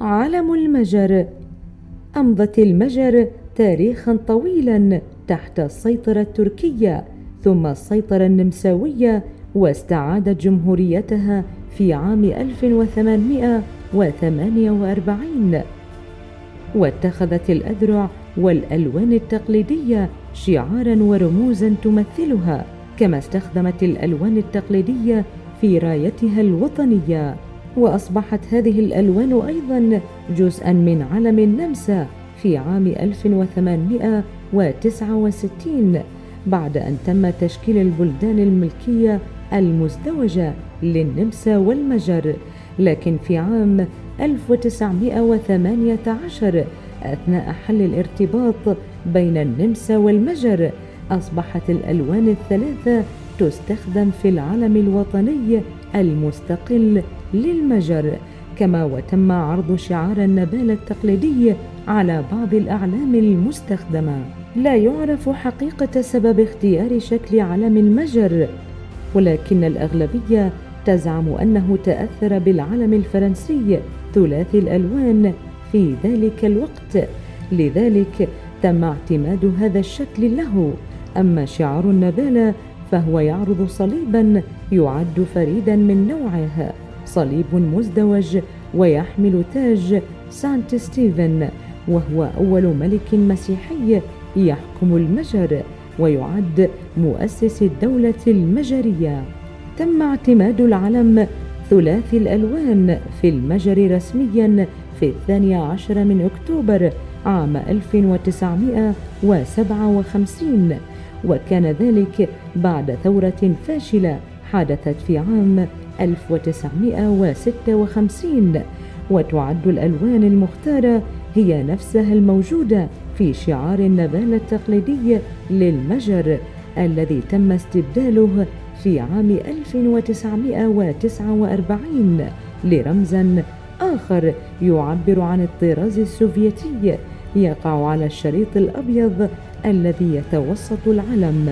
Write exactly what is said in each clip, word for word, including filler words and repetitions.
علم المجر. أمضت المجر تاريخا طويلا تحت السيطرة التركية ثم السيطرة النمساوية، واستعادت جمهوريتها في عام ألف وثمانمائة وثمانية وأربعين، واتخذت الأذرع والألوان التقليدية شعارا ورموزا تمثلها، كما استخدمت الألوان التقليدية في رايتها الوطنية. وأصبحت هذه الألوان أيضا جزءا من علم النمسا في عام ألف وثمانمائة وتسعة وستين، بعد أن تم تشكيل البلدان الملكية المزدوجة للنمسا والمجر. لكن في عام ألف وتسعمائة وثمانية عشر أثناء حل الارتباط بين النمسا والمجر أصبحت الألوان الثلاثة تستخدم في العلم الوطني المستقل للمجر، كما وتم عرض شعار النبال التقليدي على بعض الأعلام المستخدمة. لا يعرف حقيقة سبب اختيار شكل علم المجر، ولكن الأغلبية تزعم أنه تأثر بالعلم الفرنسي ثلاثي الألوان في ذلك الوقت، لذلك تم اعتماد هذا الشكل له. أما شعار النبالة فهو يعرض صليبا يعد فريدا من نوعه، صليب مزدوج ويحمل تاج سانت ستيفن، وهو أول ملك مسيحي يحكم المجر ويعد مؤسس الدولة المجرية. تم اعتماد العلم ثلاثي الألوان في المجر رسميا في الثاني عشر من أكتوبر عام ألف وتسعمائة وسبعة وخمسين، وكان ذلك بعد ثورة فاشلة حدثت في عام ألف وتسعمائة وستة وخمسين. وتعد الألوان المختارة هي نفسها الموجودة في شعار النبال التقليدي للمجر الذي تم استبداله في عام ألف وتسعمائة وتسعة وأربعين لرمزا آخر يعبر عن الطراز السوفيتي يقع على الشريط الأبيض الذي يتوسط العلم.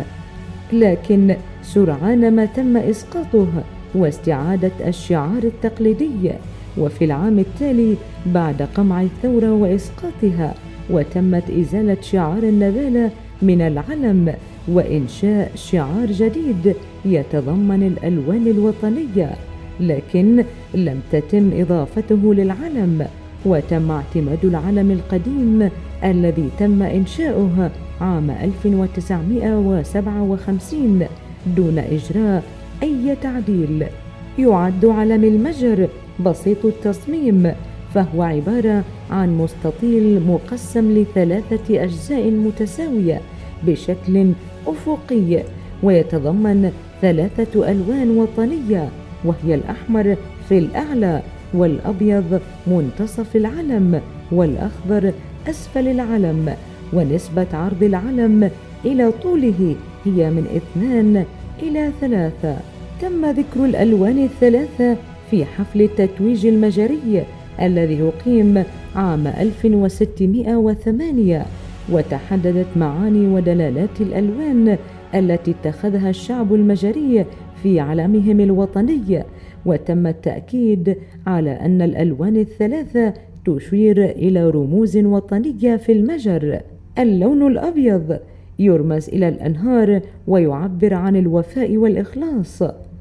لكن سرعان ما تم إسقاطه واستعادة الشعار التقليدي، وفي العام التالي بعد قمع الثورة وإسقاطها وتمت إزالة شعار النبالة من العلم وإنشاء شعار جديد يتضمن الألوان الوطنية، لكن لم تتم إضافته للعلم، وتم اعتماد العلم القديم الذي تم إنشاؤه عام ألف وتسعمائة وسبعة وخمسين دون إجراء أي تعديل. يعد علم المجر بسيط التصميم، فهو عبارة عن مستطيل مقسم لثلاثة أجزاء متساوية بشكل أفقي، ويتضمن ثلاثة ألوان وطنية، وهي الأحمر في الأعلى والأبيض منتصف العلم والأخضر أسفل العلم. ونسبة عرض العلم إلى طوله هي من اثنان إلى ثلاثة. تم ذكر الألوان الثلاثة في حفل التتويج المجري الذي أقيم عام ألف وستمائة وثمانية، وتحددت معاني ودلالات الألوان التي اتخذها الشعب المجري في علمهم الوطني، وتم التأكيد على أن الألوان الثلاثة تشير إلى رموز وطنية في المجر. اللون الأبيض يرمز إلى الأنهار ويعبر عن الوفاء والإخلاص.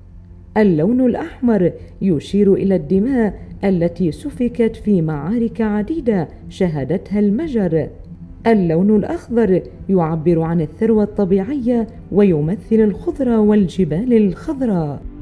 اللون الأحمر يشير إلى الدماء التي سفكت في معارك عديدة شهدتها المجر. اللون الأخضر يعبر عن الثروة الطبيعية ويمثل الخضرة والجبال الخضراء.